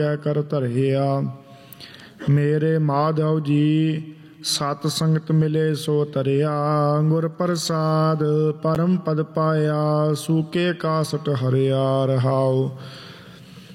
ਕਰ ਧਰਿਆ। ਮੇਰੇ ਮਾਧਵ ਜੀ ਸਤ ਸੰਗਤ ਮਿਲੇ ਸੋ ਤਰਿਆ। ਗੁਰ ਪ੍ਰਸਾਦ ਪਰਮ ਪਦ ਪਾਇਆ, ਸੂਕੇ ਕਾਸਟ ਹਰਿਆ ਰਹਾਉ।